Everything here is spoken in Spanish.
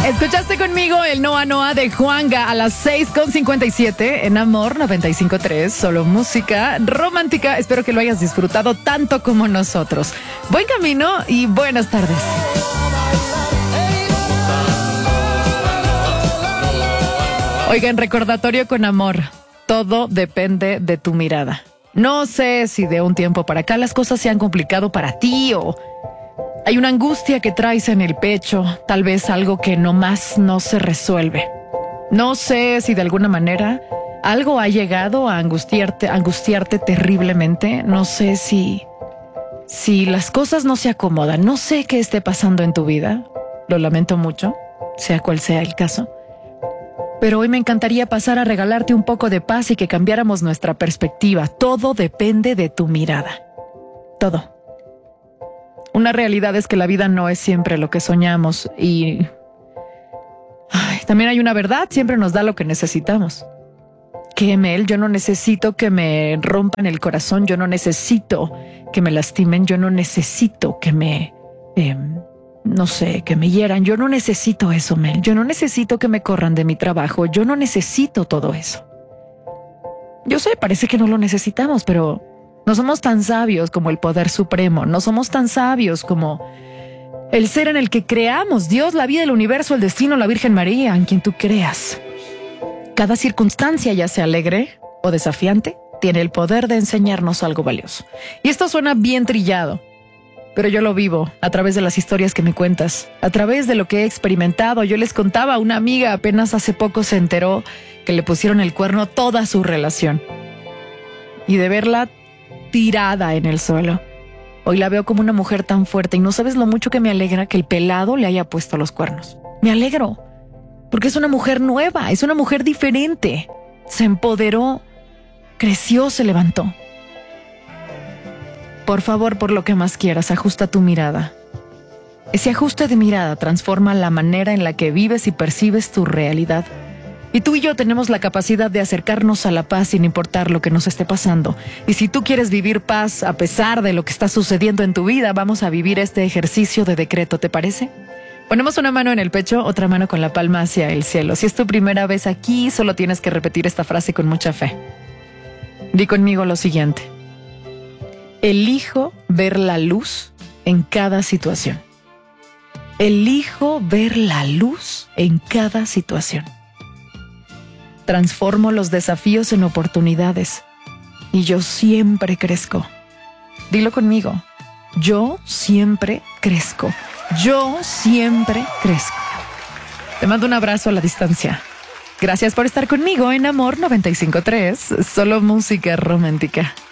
Escuchaste conmigo el Noa Noa de Juanga a las 6:57 en Amor 95.3. Solo música romántica. Espero que lo hayas disfrutado tanto como nosotros. Buen camino y buenas tardes. Oigan, recordatorio con amor. Todo depende de tu mirada. No sé si de un tiempo para acá las cosas se han complicado para ti o hay una angustia que traes en el pecho, tal vez algo que nomás no se resuelve. No sé si de alguna manera algo ha llegado a angustiarte terriblemente. No sé si las cosas no se acomodan. No sé qué esté pasando en tu vida. Lo lamento mucho, sea cual sea el caso. Pero hoy me encantaría pasar a regalarte un poco de paz y que cambiáramos nuestra perspectiva. Todo depende de tu mirada. Todo. Una realidad es que la vida no es siempre lo que soñamos y también hay una verdad, siempre nos da lo que necesitamos. Que Mel, yo no necesito que me rompan el corazón, yo no necesito que me lastimen, yo no necesito que me, que me hieran, yo no necesito eso, Mel, yo no necesito que me corran de mi trabajo, yo no necesito todo eso. Yo sé, parece que no lo necesitamos, pero no somos tan sabios como el poder supremo, no somos tan sabios como el ser en el que creamos, Dios, la vida, el universo, el destino, la Virgen María, en quien tú creas. Cada circunstancia, ya sea alegre o desafiante, tiene el poder de enseñarnos algo valioso. Y esto suena bien trillado, pero yo lo vivo a través de las historias que me cuentas, a través de lo que he experimentado. Yo les contaba a una amiga, apenas hace poco se enteró que le pusieron el cuerno a toda su relación. Y de verla tirada en el suelo, hoy la veo como una mujer tan fuerte y no sabes lo mucho que me alegra que el pelado le haya puesto los cuernos. Me alegro, porque es una mujer nueva, es una mujer diferente. Se empoderó, creció, se levantó. Por favor, por lo que más quieras, ajusta tu mirada. Ese ajuste de mirada transforma la manera en la que vives y percibes tu realidad. Y tú y yo tenemos la capacidad de acercarnos a la paz sin importar lo que nos esté pasando. Y si tú quieres vivir paz a pesar de lo que está sucediendo en tu vida, vamos a vivir este ejercicio de decreto, ¿te parece? Ponemos una mano en el pecho, otra mano con la palma hacia el cielo. Si es tu primera vez aquí, solo tienes que repetir esta frase con mucha fe. Di conmigo lo siguiente. Elijo ver la luz en cada situación. Elijo ver la luz en cada situación. Transformo los desafíos en oportunidades y yo siempre crezco. Dilo conmigo. Yo siempre crezco. Yo siempre crezco. Te mando un abrazo a la distancia. Gracias por estar conmigo en Amor 95.3. Solo música romántica.